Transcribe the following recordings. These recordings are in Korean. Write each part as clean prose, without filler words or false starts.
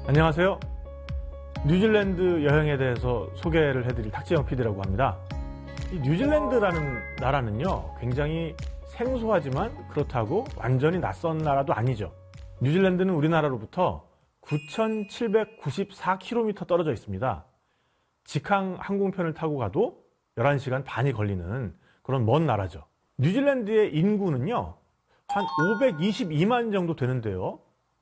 안녕하세요. 뉴질랜드 여행에 대해서 소개를 해드릴 탁재영 PD라고 합니다. 이 뉴질랜드라는 나라는요, 굉장히 생소하지만 그렇다고 완전히 낯선 나라도 아니죠. 뉴질랜드는 우리나라로부터 9,794km 떨어져 있습니다. 직항 항공편을 타고 가도 11시간 반이 걸리는 그런 먼 나라죠. 뉴질랜드의 인구는요, 한 522만 정도 되는데요.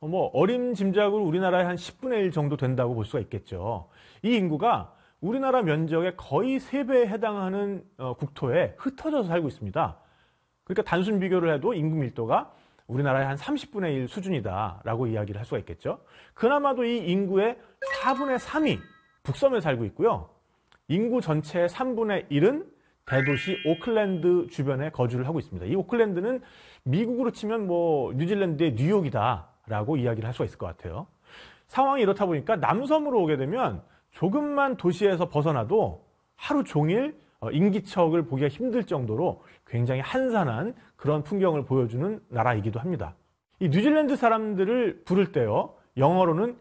어림짐작으로 우리나라의 한 10분의 1 정도 된다고 볼 수가 있겠죠. 이 인구가 우리나라 면적의 거의 3배에 해당하는 국토에 흩어져서 살고 있습니다. 그러니까 단순 비교를 해도 인구 밀도가 우리나라의 한 30분의 1 수준이다라고 이야기를 할 수가 있겠죠. 그나마도 이 인구의 4분의 3이 북섬에 살고 있고요. 인구 전체의 3분의 1은 대도시 오클랜드 주변에 거주를 하고 있습니다. 이 오클랜드는 미국으로 치면 뉴질랜드의 뉴욕이다라고 이야기를 할 수가 있을 것 같아요. 상황이 이렇다 보니까 남섬으로 오게 되면 조금만 도시에서 벗어나도 하루 종일 인기척을 보기가 힘들 정도로 굉장히 한산한 그런 풍경을 보여주는 나라이기도 합니다. 이 뉴질랜드 사람들을 부를 때요, 영어로는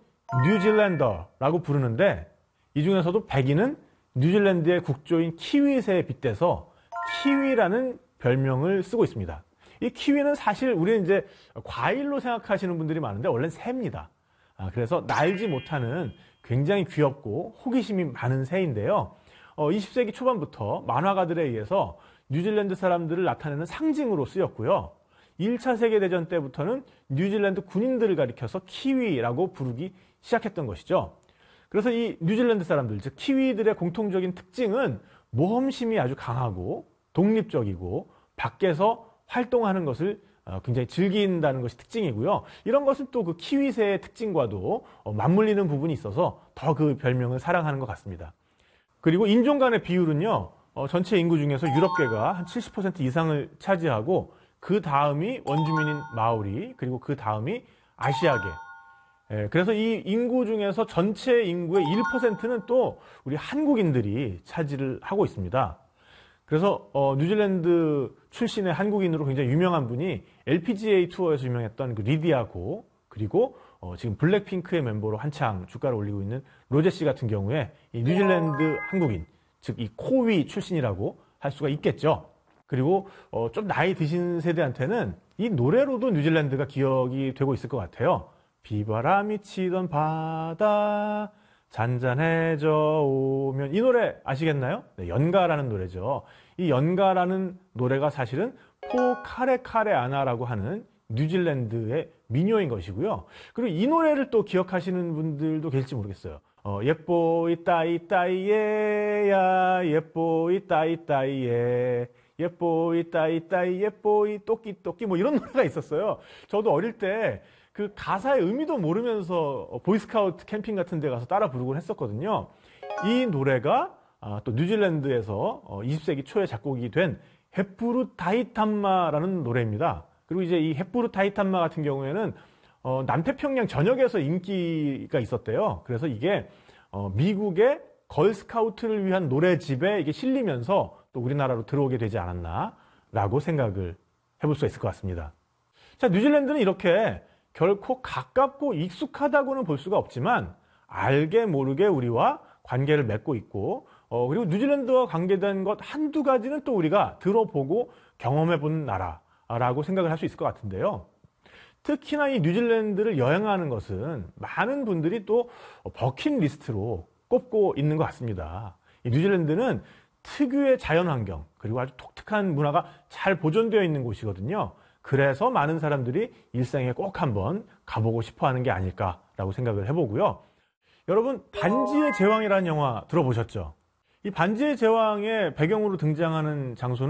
뉴질랜더라고 부르는데, 이 중에서도 백인은 뉴질랜드의 국조인 키위새에 빗대서 키위라는 별명을 쓰고 있습니다. 이 키위는 사실 우리는 이제 과일로 생각하시는 분들이 많은데 원래는 새입니다. 그래서 날지 못하는 굉장히 귀엽고 호기심이 많은 새인데요. 20세기 초반부터 만화가들에 의해서 뉴질랜드 사람들을 나타내는 상징으로 쓰였고요. 1차 세계대전 때부터는 뉴질랜드 군인들을 가리켜서 키위라고 부르기 시작했던 것이죠. 그래서 이 뉴질랜드 사람들, 즉 키위들의 공통적인 특징은 모험심이 아주 강하고 독립적이고 밖에서 활동하는 것을 굉장히 즐긴다는 것이 특징이고요. 이런 것은 또 그 키위새의 특징과도 맞물리는 부분이 있어서 더 그 별명을 사랑하는 것 같습니다. 그리고 인종 간의 비율은요, 전체 인구 중에서 유럽계가 한 70% 이상을 차지하고 그 다음이 원주민인 마오리, 그리고 그 다음이 아시아계. 그래서 이 인구 중에서 전체 인구의 1%는 또 우리 한국인들이 차지를 하고 있습니다. 그래서 뉴질랜드 출신의 한국인으로 굉장히 유명한 분이 LPGA 투어에서 유명했던 그 리디아 고, 그리고 지금 블랙핑크의 멤버로 한창 주가를 올리고 있는 로제 씨 같은 경우에 이 뉴질랜드 한국인, 즉 이 코위 출신이라고 할 수가 있겠죠. 그리고 좀 나이 드신 세대한테는 이 노래로도 뉴질랜드가 기억이 되고 있을 것 같아요. 비바람이 치던 바다 잔잔해져 오면, 이 노래 아시겠나요? 네, 연가라는 노래죠. 이 연가라는 노래가 사실은 포 카레 카레 아나라고 하는 뉴질랜드의 민요인 것이고요. 그리고 이 노래를 또 기억하시는 분들도 계실지 모르겠어요. 예뽀이 따이 따이예야 예뽀이 따이 따이예 예뽀이 따이 따이 예뽀이 또끼 또끼 이런 노래가 있었어요. 저도 어릴 때 그 가사의 의미도 모르면서 보이스카우트 캠핑 같은 데 가서 따라 부르곤 했었거든요. 이 노래가 또 뉴질랜드에서 20세기 초에 작곡이 된 햇부르 타이탐마라는 노래입니다. 그리고 이제 이 햇부르 타이탐마 같은 경우에는 남태평양 전역에서 인기가 있었대요. 그래서 이게 미국의 걸스카우트를 위한 노래집에 이게 실리면서 또 우리나라로 들어오게 되지 않았나라고 생각을 해볼 수 있을 것 같습니다. 자, 뉴질랜드는 이렇게 결코 가깝고 익숙하다고는 볼 수가 없지만 알게 모르게 우리와 관계를 맺고 있고, 그리고 뉴질랜드와 관계된 것 한두 가지는 또 우리가 들어보고 경험해본 나라라고 생각을 할 수 있을 것 같은데요. 특히나 이 뉴질랜드를 여행하는 것은 많은 분들이 또 버킷리스트로 꼽고 있는 것 같습니다. 이 뉴질랜드는 특유의 자연환경, 그리고 아주 독특한 문화가 잘 보존되어 있는 곳이거든요. 그래서 많은 사람들이 일생에 꼭 한번 가보고 싶어 하는 게 아닐까라고 생각을 해보고요. 여러분, 반지의 제왕이라는 영화 들어보셨죠? 이 반지의 제왕의 배경으로 등장하는 장소는